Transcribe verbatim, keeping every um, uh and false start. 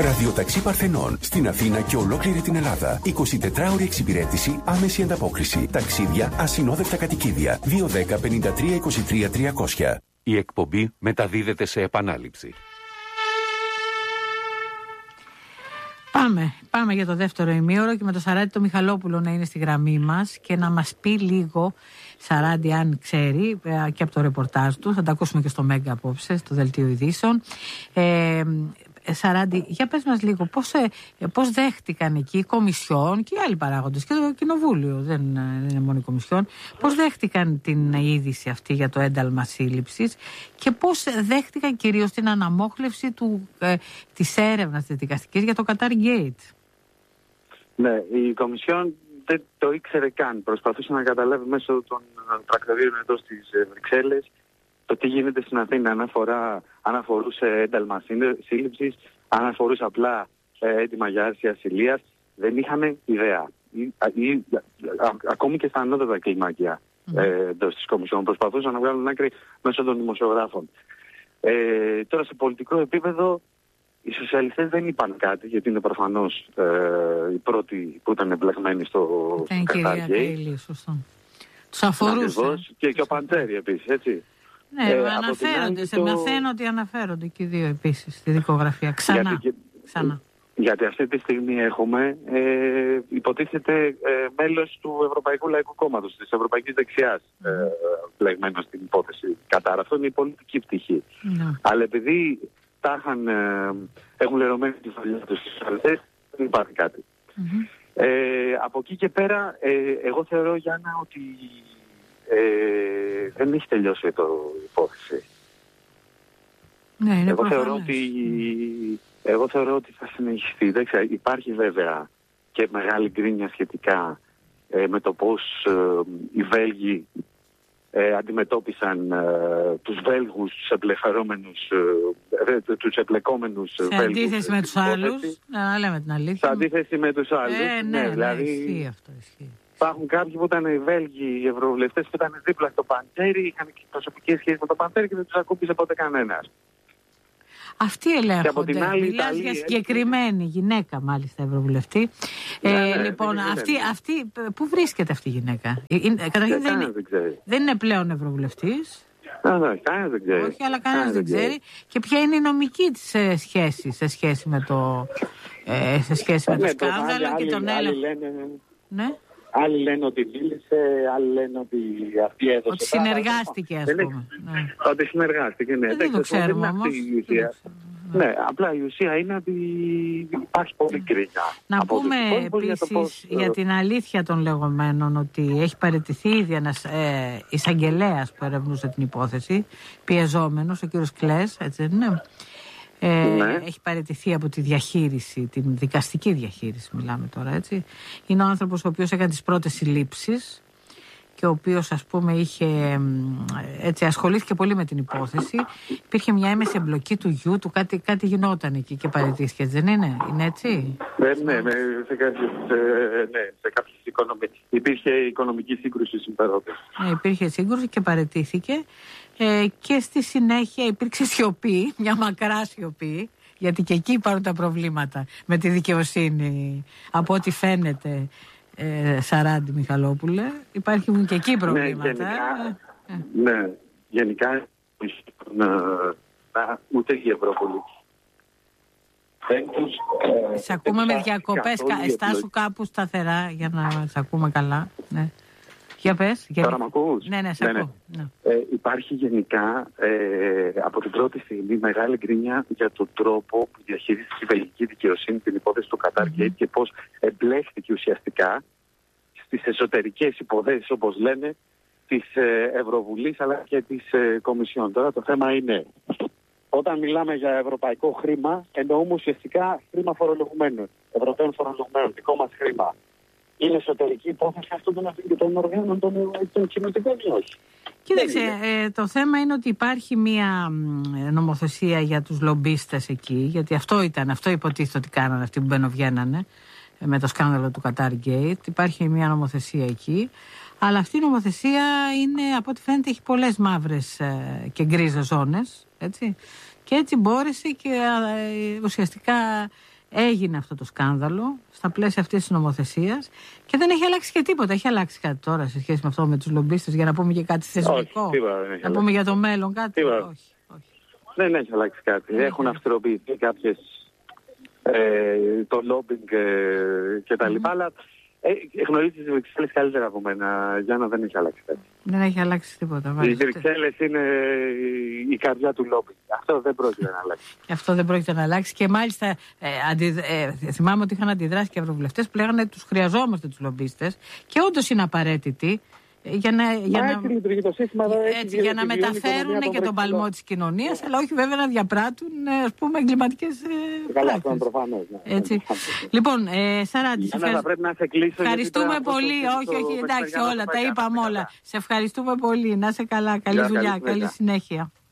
Ραδιοταξί Παρθενών στην Αθήνα και ολόκληρη την Ελλάδα. εικοσιτετράωρη εξυπηρέτηση, άμεση ανταπόκριση. Ταξίδια, ασυνόδευτα κατοικίδια. δύο δέκα πενήντα τρία είκοσι τρία τριακόσια. Η εκπομπή μεταδίδεται σε επανάληψη. Πάμε, πάμε για το δεύτερο ημίωρο και με το Σαράντι το Μιχαλόπουλο να είναι στη γραμμή μας και να μας πει λίγο, Σαράντι, αν ξέρει, και από το ρεπορτάζ του, θα τα ακούσουμε και στο Μέγκα απόψε, στο Δελτίο Ειδήσεων. Ε, Σαράντι, για πες μας λίγο πώς, πώς δέχτηκαν εκεί οι Κομισιόν και οι άλλοι παράγοντες και το Κοινοβούλιο, δεν είναι μόνο οι Κομισιόν, πώς δέχτηκαν την είδηση αυτή για το ένταλμα σύλληψης και πώς δέχτηκαν κυρίως την αναμόχλευση του, ε, της έρευνας της δικαστικής για το Qatar Gate. Ναι, η Κομισιόν δεν το ήξερε καν. Προσπαθούσε να καταλάβει μέσω των πρακτορείων εδώ στις Βρυξέλλες το τι γίνεται στην Αθήνα, αν, αφορά, αν αφορούσε ένταλμα σύλληψης, αν αφορούσε απλά ε, έτοιμα για άρση ασυλίας. Δεν είχαν ιδέα. Ή, ή, α, α, ακόμη και στα ανώτατα κλιμάκια mm. ε, εντός της Κομισιόν προσπαθούσαν να βγάλουν άκρη μέσω των δημοσιογράφων. Ε, τώρα σε πολιτικό επίπεδο οι σοσιαλιστές δεν είπαν κάτι, γιατί είναι προφανώς ε, οι πρώτοι που ήταν εμπλεγμένοι στο Qatar Gate. Τους αφορούσε. Και, και ο Παντζέρη επίσης, έτσι. Ναι, ε, αναφέρονται, σε το... μαθαίνω ότι αναφέρονται και οι δύο επίσης στη δικογραφία. Ξανά. Γιατί, Ξανά. γιατί αυτή τη στιγμή έχουμε, ε, υποτίθεται, ε, μέλος του Ευρωπαϊκού Λαϊκού Κόμματος, της Ευρωπαϊκής Δεξιάς, mm. ε, πλεγμένο στην υπόθεση Κατάρ. Αυτό είναι η πολιτική πτυχή. Mm. Αλλά επειδή τα είχαν, ε, έχουν λερωμένη τη φαλιά τους στις σοσιαλιστές, δεν υπάρχει κάτι. Mm-hmm. Ε, από εκεί και πέρα, ε, εγώ θεωρώ, Γιάννα, ότι Ε, δεν έχει τελειώσει το υπόθεση. Ναι, είναι εγώ, θεωρώ ότι, εγώ θεωρώ ότι θα συνεχιστεί. Δεν ξέρω, υπάρχει βέβαια και μεγάλη γκρίνια σχετικά ε, με το πώς ε, οι Βέλγοι ε, αντιμετώπισαν ε, τους Βέλγους, τους εμπλεκόμενους ε, τους εμπλεκόμενους σε Βέλγους. Σε αντίθεση με τους άλλους, να λέμε την αλήθεια. Σε αντίθεση με τους άλλους. Ε, ναι, ναι, δηλαδή, ναι, ισχύει αυτό, ισχύει. Υπάρχουν κάποιοι που ήταν οι Βέλγοι, οι ευρωβουλευτές που ήταν δίπλα στο Παντζέρι, είχαν και προσωπικές σχέσεις με το Παντζέρι και δεν τους ακούμπησε ποτέ κανένας. Αυτοί ελέγχονται. Μιλάς για συγκεκριμένη γυναίκα, μάλιστα, ευρωβουλευτή. Ναι, ε, ναι, λοιπόν, αυτή, αυτή, πού βρίσκεται αυτή η γυναίκα? Είναι, καταρχήν δεν, είναι, δεν, δεν είναι πλέον ευρωβουλευτής. Ναι, ναι, κανένας δεν ξέρει. Όχι, αλλά κανένας δεν ξέρει. ξέρει. Και ποια είναι η νομική της ε, σχέση σε σχέση με το, ε, σε σχέση με το ναι, σκάνδαλο το, και τον έλεγχο. Ναι. Άλλοι λένε ότι μίλησε, άλλοι λένε ότι αυτή έδωσε. Ότι συνεργάστηκε, ας πούμε. Ναι. Ότι συνεργάστηκε, ναι. Δεν, δεν το ξέρουμε όμως. Ναι, απλά η ουσία είναι ότι υπάρχει πολύ γκρίνια. Να πούμε επίσης πώς... για την αλήθεια των λεγόμενων ότι έχει παραιτηθεί ήδη ένας ε, εισαγγελέας που ερευνούσε την υπόθεση, πιεζόμενος, ο κύριος Κλές, έτσι δεν είναι? Ε, ναι. Έχει παραιτηθεί από τη διαχείριση, την δικαστική διαχείριση μιλάμε τώρα, έτσι. Είναι ο άνθρωπος ο οποίος έκανε τις πρώτες συλλήψεις και ο οποίος, ας πούμε, είχε, έτσι, ασχολήθηκε πολύ με την υπόθεση. Υπήρχε μια έμεση εμπλοκή του γιου του, κάτι, κάτι γινόταν εκεί και παραιτήθηκε, δεν είναι? Είναι έτσι? Ναι, ναι, ναι, σε κάποιες, ναι, σε κάποιες οικονομικές. Υπήρχε οικονομική σύγκρουση συμφερόντων. Ναι, υπήρχε σύγκρουση και παραιτήθηκε. Ε, και στη συνέχεια υπήρξε σιωπή, μια μακρά σιωπή, γιατί και εκεί υπάρχουν τα προβλήματα με τη δικαιοσύνη, από ό,τι φαίνεται, ε, Σαράντι Μιχαλόπουλε. Υπάρχουν και εκεί προβλήματα. Ναι, γενικά, ε. ναι, γενικά να, να, ούτε η Ευρώπολη. Ε, σε ακούμε με διακοπές, εστάσου κάπου σταθερά για να σε ακούμε καλά. Ναι. Για πες. Για... Τώρα μ' ακούς? Ναι, ναι, σε ναι, ακούω. Ναι. Ε, υπάρχει γενικά ε, από την πρώτη στιγμή μεγάλη γκρίνια για τον τρόπο που διαχειρίστηκε η βελγική δικαιοσύνη την υπόθεση του Qatar Gate mm-hmm. και πώς εμπλέχθηκε ουσιαστικά στις εσωτερικές υποθέσεις, όπως λένε, της ε, Ευρωβουλής αλλά και της ε, Κομισιόν. Τώρα το θέμα είναι, όταν μιλάμε για ευρωπαϊκό χρήμα, εννοούμε ουσιαστικά χρήμα φορολογουμένων, Ευρωπαίων φορολογουμένων, δικό μας χρήμα. Είναι εσωτερική υπόθεση αυτών των, των οργάνων των, των κοινωτικών ή όχι? Κοίταξε, ε, το θέμα είναι ότι υπάρχει μια νομοθεσία για τους λομπίστες εκεί, γιατί αυτό ήταν, αυτό υποτίθεται ότι κάνανε αυτοί που μπαινοβγαίνανε με το σκάνδαλο του Qatar Gate. Υπάρχει μια νομοθεσία εκεί, αλλά αυτή η νομοθεσία είναι, από ό,τι φαίνεται, έχει πολλές μαύρες ε, και γκρίζες ζώνες, έτσι. Και έτσι μπόρεσε και ε, ουσιαστικά έγινε αυτό το σκάνδαλο στα πλαίσια αυτής της νομοθεσίας και δεν έχει αλλάξει και τίποτα. Έχει αλλάξει κάτι τώρα σε σχέση με αυτό με τους λομπίστες, για να πούμε και κάτι θεσμικό? Όχι, τίποτα δεν έχει να αλλάξει. πούμε για το μέλλον κάτι? Όχι, όχι. Δεν έχει αλλάξει κάτι. Δεν Έχουν έχει. αυστηροποιηθεί κάποιες ε, το lobbying ε, και τα λοιπά, αλλά ε, γνωρίζεις τις Βρυξέλλες καλύτερα από μένα, Γιάννα, δεν έχει αλλάξει κάτι. Δεν έχει αλλάξει τίποτα. Οι μάλιστα. Βρυξέλλες είναι η καρδιά του lobbying. Αυτό δεν πρόκειται να αλλάξει. Αυτό δεν πρόκειται να αλλάξει και μάλιστα ε, αντι, ε, θυμάμαι ότι είχαν αντιδράσει και ευρωβουλευτές που λέγανε τους χρειαζόμαστε τους λομπίστες και όντως είναι απαραίτητοι ε, για να, για Μα να, έτσι λειτουργεί το σύστημα, έτσι, έτσι, για να μεταφέρουν και τον παλμό της κοινωνίας, αλλά όχι βέβαια να διαπράττουν ε, ας πούμε εγκληματικές ε, Καλά, αυτό είναι πράξεις. προφανώς. Ναι. Έτσι. Λοιπόν, ε, Σαράντη, σε Γιάννα, θα πρέπει να σε κλείσω. ευχαριστούμε γιατί τώρα πολύ. αυτό Όχι, το- όχι, το εντάξει, Χριστουγέννα όλα θα τα πάει είπαμε καλά. όλα. Σε ευχαριστούμε πολύ. Να είσαι καλά. Καλή Γεια, δουλειά. καλή Καλή συνέχεια. συνέχεια.